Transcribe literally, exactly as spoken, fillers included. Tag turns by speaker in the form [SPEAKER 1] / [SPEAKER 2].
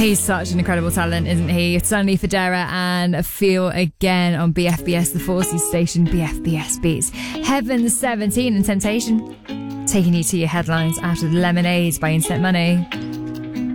[SPEAKER 1] He's such an incredible talent, isn't he? Sunny Federa and Feel Again on B F B S, the Forsey station, B F B S Beats. Heaven seventeen and Temptation taking you to your headlines after Lemonade by Instant Money.